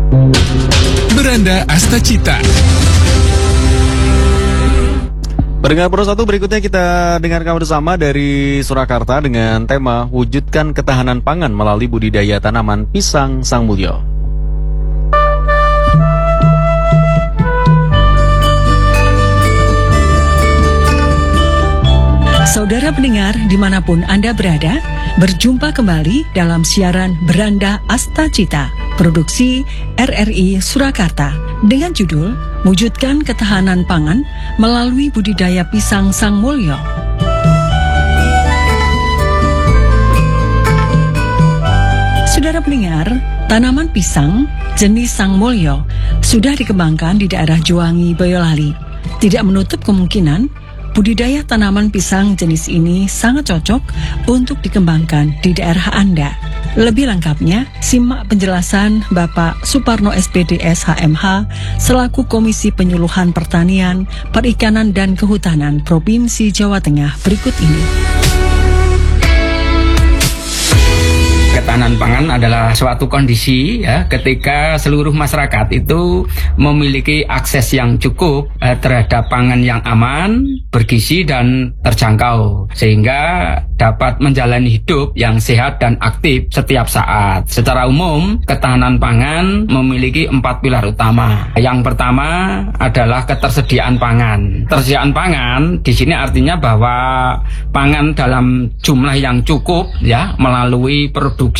Beranda Astacita. Pendengar Pro 1, berikutnya kita dengarkan bersama dari Surakarta dengan tema Wujudkan Ketahanan Pangan melalui budidaya tanaman pisang Sang Mulyo. Saudara pendengar dimanapun Anda berada, berjumpa kembali dalam siaran Beranda Astacita, produksi RRI Surakarta, dengan judul Wujudkan Ketahanan Pangan melalui budidaya pisang Sang Mulyo. Saudara pendengar, tanaman pisang jenis Sang Mulyo sudah dikembangkan di daerah Juwangi, Boyolali. Tidak menutup kemungkinan budidaya tanaman pisang jenis ini sangat cocok untuk dikembangkan di daerah Anda. Lebih lengkapnya, simak penjelasan Bapak Suparno SPD SHMH selaku Komisi Penyuluhan Pertanian, Perikanan dan Kehutanan Provinsi Jawa Tengah berikut ini. Ketahanan pangan adalah suatu kondisi ya, ketika seluruh masyarakat itu memiliki akses yang cukup terhadap pangan yang aman, bergizi dan terjangkau, sehingga dapat menjalani hidup yang sehat dan aktif setiap saat. Secara umum, ketahanan pangan memiliki 4 pilar utama. Yang pertama adalah ketersediaan pangan. Ketersediaan pangan di sini artinya bahwa pangan dalam jumlah yang cukup ya, melalui produksi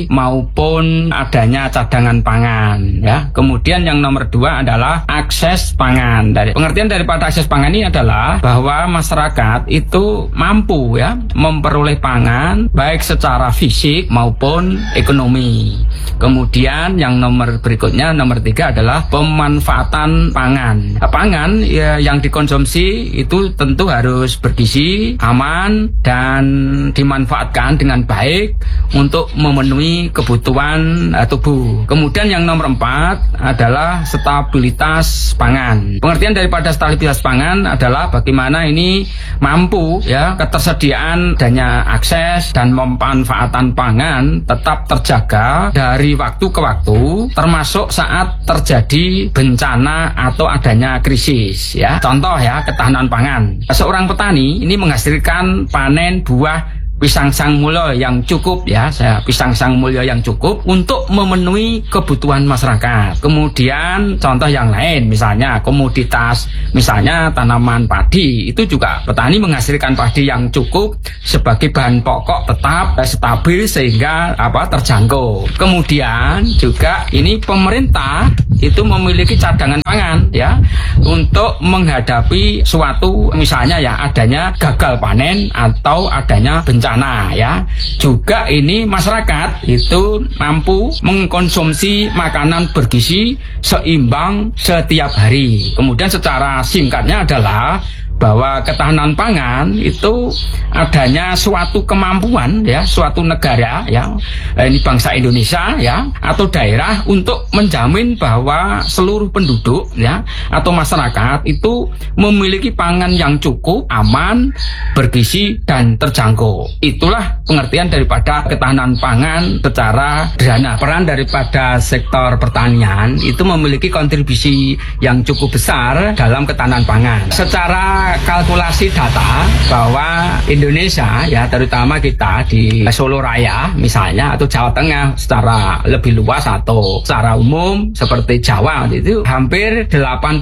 maupun adanya cadangan pangan ya. Kemudian yang nomor 2 adalah akses pangan. Dari pengertian daripada akses pangan ini adalah bahwa masyarakat itu mampu ya memperoleh pangan baik secara fisik maupun ekonomi. Kemudian yang nomor berikutnya, nomor 3 adalah pemanfaatan pangan. Pangan ya, yang dikonsumsi itu tentu harus bergizi, aman dan dimanfaatkan dengan baik untuk memenuhi kebutuhan tubuh. Kemudian yang nomor 4 adalah stabilitas pangan. Pengertian daripada stabilitas pangan adalah bagaimana ini mampu ya ketersediaan adanya akses dan pemanfaatan pangan tetap terjaga dari waktu ke waktu, termasuk saat terjadi bencana atau adanya krisis ya. Contoh ya, ketahanan pangan. Seorang petani ini menghasilkan panen buah pisang Sang Mulyo yang cukup ya, pisang Sang Mulyo yang cukup untuk memenuhi kebutuhan masyarakat. Kemudian contoh yang lain, misalnya komoditas, misalnya tanaman padi, itu juga petani menghasilkan padi yang cukup sebagai bahan pokok tetap stabil sehingga terjangkau. Kemudian juga ini pemerintah itu memiliki cadangan pangan ya untuk menghadapi suatu misalnya ya adanya gagal panen atau adanya bencana ya. Juga ini masyarakat itu mampu mengkonsumsi makanan bergizi seimbang setiap hari. Kemudian secara singkatnya adalah bahwa ketahanan pangan itu adanya suatu kemampuan ya, suatu negara ya, ini bangsa Indonesia ya, atau daerah untuk menjamin bahwa seluruh penduduk ya atau masyarakat itu memiliki pangan yang cukup, aman, bergizi dan terjangkau. Itulah pengertian daripada ketahanan pangan secara sederhana. Peran daripada sektor pertanian itu memiliki kontribusi yang cukup besar dalam ketahanan pangan. Secara kalkulasi data bahwa Indonesia ya, terutama kita di Solo Raya misalnya atau Jawa Tengah secara lebih luas atau secara umum seperti Jawa itu hampir 80%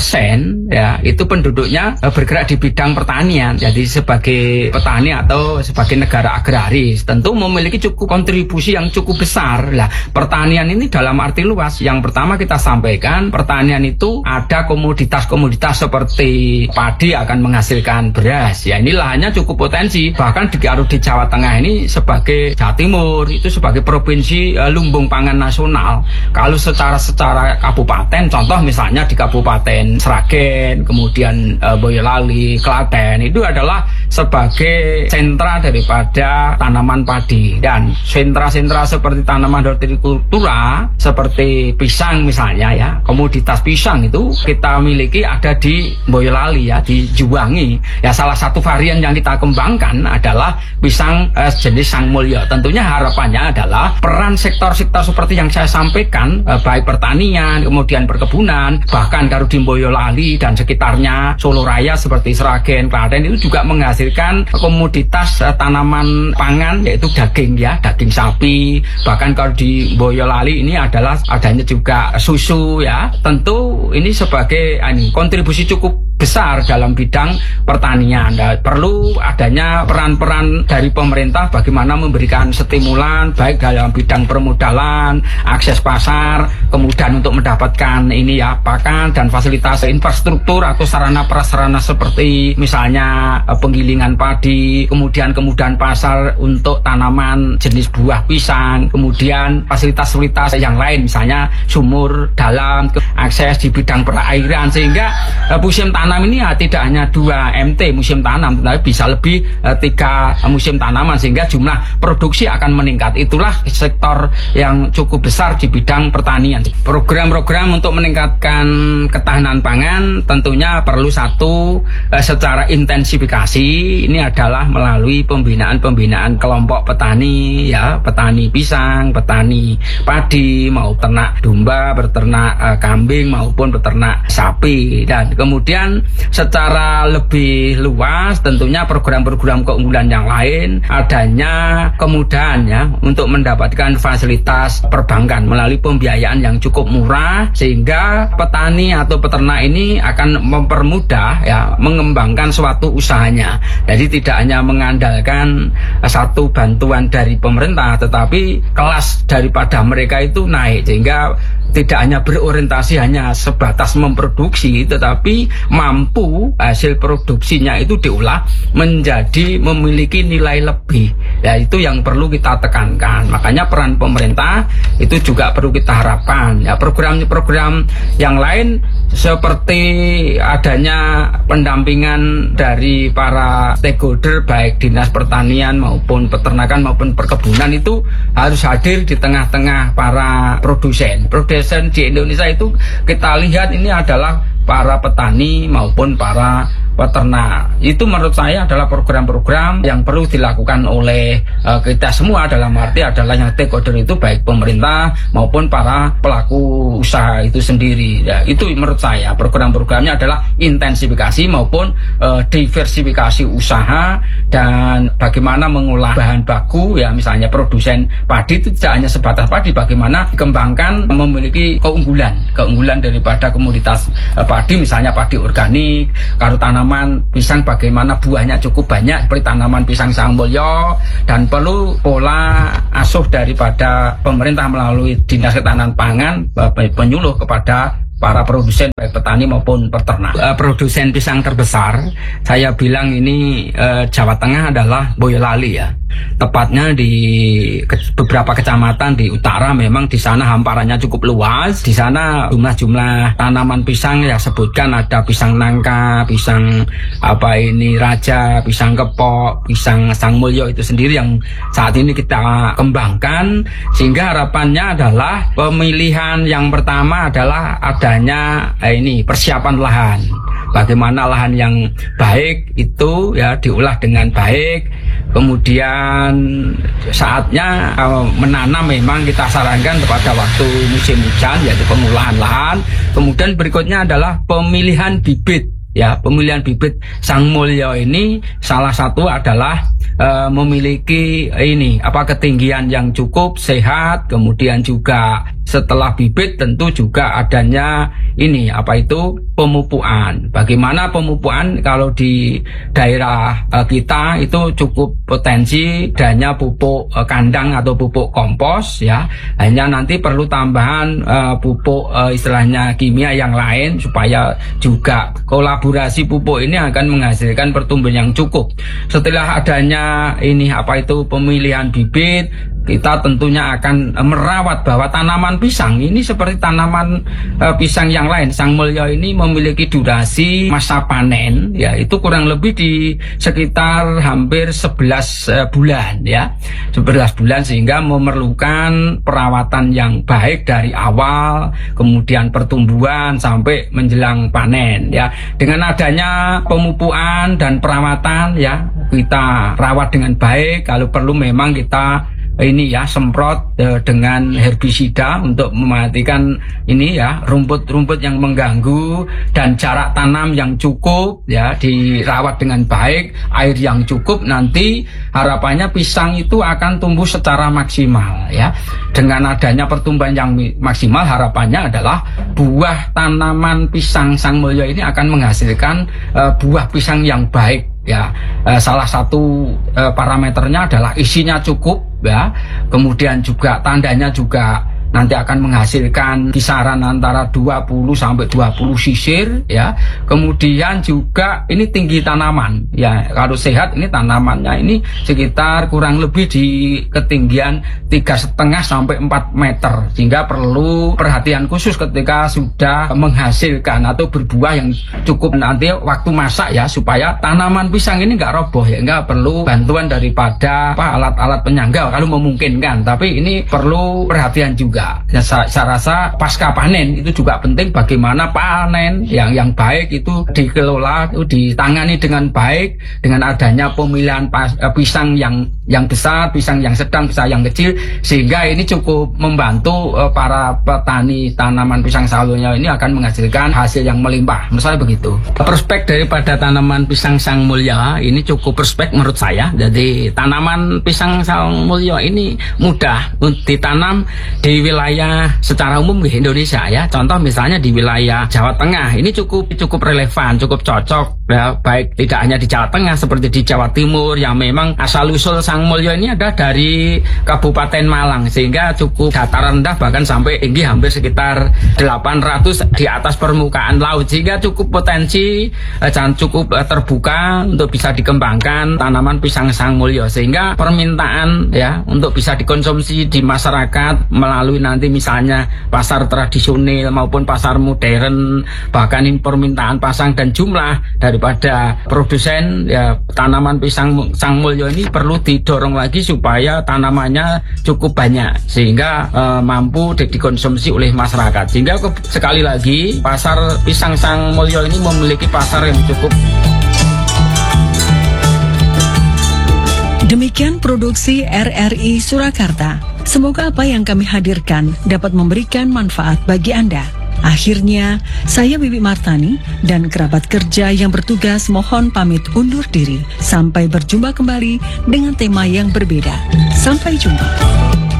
ya itu penduduknya bergerak di bidang pertanian. Jadi sebagai petani atau sebagai negara agraris tentu memiliki cukup kontribusi yang cukup besar. Lah, pertanian ini dalam arti luas. Yang pertama kita sampaikan, pertanian itu ada komoditas-komoditas seperti padi akan menghasilkan beras ya, ini lahannya cukup potensi. Bahkan di Jawa Tengah ini sebagai Jawa Timur itu sebagai provinsi lumbung pangan nasional. Kalau secara kabupaten, contoh misalnya di Kabupaten Sragen, kemudian Boyolali, Klaten itu adalah sebagai sentra daripada tanaman padi. Dan sentra-sentra seperti tanaman hortikultura seperti pisang misalnya ya, komoditas pisang itu kita miliki ada di Boyolali ya, di dijuangi. Ya salah satu varian yang kita kembangkan adalah pisang jenis Sang Mulyo. Tentunya harapannya adalah peran sektor-sektor seperti yang saya sampaikan, baik pertanian, kemudian perkebunan, bahkan kalau di Boyolali dan sekitarnya Solo Raya seperti Sragen, Klaten itu juga menghasilkan komoditas tanaman pangan yaitu daging ya, daging sapi. Bahkan kalau di Boyolali ini adalah adanya juga susu ya. Tentu ini sebagai kontribusi cukup besar dalam bidang pertanian. Perlu adanya peran-peran dari pemerintah bagaimana memberikan stimulan baik dalam bidang permodalan, akses pasar, kemudian untuk mendapatkan ini ya pakan dan fasilitas infrastruktur atau sarana prasarana seperti misalnya penggilingan padi, kemudian kemudahan pasar untuk tanaman jenis buah pisang, kemudian fasilitas-fasilitas yang lain misalnya sumur dalam, akses di bidang perairan, sehingga musim tanam ini ya tidak hanya 2 MT musim tanam, tapi bisa lebih 3 musim tanaman sehingga jumlah produksi akan meningkat. Itulah sektor yang cukup besar di bidang pertanian. Program-program untuk meningkatkan ketahanan pangan tentunya perlu satu secara intensifikasi, ini adalah melalui pembinaan kelompok petani ya, petani pisang, petani padi, mau ternak domba, beternak kambing maupun beternak sapi. Dan kemudian secara lebih luas tentunya program-program keunggulan yang lain, adanya kemudahan ya untuk mendapatkan fasilitas perbankan melalui pembiayaan yang cukup murah sehingga petani atau peternak ini akan mempermudah ya mengembangkan suatu usahanya. Jadi tidak hanya mengandalkan satu bantuan dari pemerintah, tetapi kelas daripada mereka itu naik sehingga tidak hanya berorientasi hanya sebatas memproduksi, tetapi mampu hasil produksinya itu diolah menjadi memiliki nilai lebih. Ya itu yang perlu kita tekankan. Makanya peran pemerintah itu juga perlu kita harapkan. Ya program-program yang lain seperti adanya pendampingan dari para stakeholder baik dinas pertanian maupun peternakan maupun perkebunan itu harus hadir di tengah-tengah para produsen di Indonesia. Itu kita lihat ini adalah para petani maupun para peternak. Itu menurut saya adalah program-program yang perlu dilakukan oleh kita semua, dalam arti adalah yang stakeholder itu baik pemerintah maupun para pelaku usaha itu sendiri. Ya, itu menurut saya program-programnya adalah intensifikasi maupun diversifikasi usaha dan bagaimana mengolah bahan baku ya, misalnya produsen padi itu tidak hanya sebatas padi, bagaimana dikembangkan memiliki keunggulan daripada komoditas padi, misalnya padi organik. Kalau tanaman pisang bagaimana buahnya cukup banyak seperti tanaman pisang Sang Mulyo, dan perlu pola asuh daripada pemerintah melalui Dinas Ketahanan Pangan penyuluh kepada para produsen baik petani maupun peternak. Produsen pisang terbesar saya bilang ini Jawa Tengah adalah Boyolali ya. Tepatnya di beberapa kecamatan di utara, memang di sana hamparannya cukup luas. Di sana jumlah tanaman pisang ya sebutkan ada pisang nangka, pisang raja, pisang kepok, pisang Sang Mulyo itu sendiri yang saat ini kita kembangkan, sehingga harapannya adalah pemilihan yang pertama adalah adanya persiapan lahan. Bagaimana lahan yang baik itu ya diolah dengan baik, kemudian saatnya menanam memang kita sarankan pada waktu musim hujan yaitu pengolahan lahan. Kemudian berikutnya adalah pemilihan bibit. Ya, pemilihan bibit Sang Mulyo ini salah satu adalah memiliki ketinggian yang cukup sehat, kemudian juga setelah bibit tentu juga adanya pemupukan. Bagaimana pemupukan? Kalau di daerah kita itu cukup potensi adanya pupuk kandang atau pupuk kompos ya. Hanya nanti perlu tambahan pupuk istilahnya kimia yang lain supaya juga kolaborasi pupuk ini akan menghasilkan pertumbuhan yang cukup. Setelah adanya pemilihan bibit, kita tentunya akan merawat bahwa tanaman pisang ini seperti tanaman pisang yang lain. Sang Mulyo ini memiliki durasi masa panen ya itu kurang lebih di sekitar hampir 11 bulan ya. 11 bulan sehingga memerlukan perawatan yang baik dari awal, kemudian pertumbuhan sampai menjelang panen ya. Dengan adanya pemupukan dan perawatan ya, kita rawat dengan baik, kalau perlu memang kita ini ya semprot dengan herbisida untuk mematikan ini ya rumput-rumput yang mengganggu, dan jarak tanam yang cukup ya, dirawat dengan baik, air yang cukup, nanti harapannya pisang itu akan tumbuh secara maksimal ya. Dengan adanya pertumbuhan yang maksimal, harapannya adalah buah tanaman pisang Sang Mulyo ini akan menghasilkan buah pisang yang baik ya. Salah satu parameternya adalah isinya cukup ya, kemudian juga tandanya juga nanti akan menghasilkan kisaran antara 20 sampai 20 sisir ya. Kemudian juga ini tinggi tanaman ya, kalau sehat ini tanamannya ini sekitar kurang lebih di ketinggian 3,5 sampai 4 meter, sehingga perlu perhatian khusus ketika sudah menghasilkan atau berbuah yang cukup nanti waktu masak ya, supaya tanaman pisang ini nggak roboh ya, nggak perlu bantuan daripada alat-alat penyangga kalau memungkinkan, tapi ini perlu perhatian juga. Ya, saya rasa pasca panen itu juga penting, bagaimana panen yang baik itu dikelola, itu ditangani dengan baik dengan adanya pemilihan pisang yang besar, pisang yang sedang, pisang yang kecil, sehingga ini cukup membantu para petani tanaman pisang Sang Mulyo ini akan menghasilkan hasil yang melimpah. Menurut saya begitu. Prospek daripada tanaman pisang Sang Mulyo ini cukup prospek menurut saya. Jadi tanaman pisang Sang Mulyo ini mudah ditanam di wilayah secara umum di Indonesia ya. Contoh misalnya di wilayah Jawa Tengah ini cukup relevan, cukup cocok ya, baik tidak hanya di Jawa Tengah, seperti di Jawa Timur yang memang asal usul Sang Mulyo ini ada dari Kabupaten Malang, sehingga cukup dataran rendah, bahkan sampai tinggi hampir sekitar 800 di atas permukaan laut, sehingga cukup potensi dan cukup terbuka untuk bisa dikembangkan tanaman pisang Sang Mulyo, sehingga permintaan ya untuk bisa dikonsumsi di masyarakat melalui nanti misalnya pasar tradisional maupun pasar modern, bahkan ini permintaan pasang dan jumlah daripada produsen ya tanaman pisang Sang Mulyo ini perlu didorong lagi supaya tanamannya cukup banyak, sehingga mampu dikonsumsi oleh masyarakat, sehingga sekali lagi pasar pisang Sang Mulyo ini memiliki pasar yang cukup. Demikian produksi RRI Surakarta. Semoga apa yang kami hadirkan dapat memberikan manfaat bagi Anda. Akhirnya, saya Bibi Martani dan kerabat kerja yang bertugas mohon pamit undur diri. Sampai berjumpa kembali dengan tema yang berbeda. Sampai jumpa.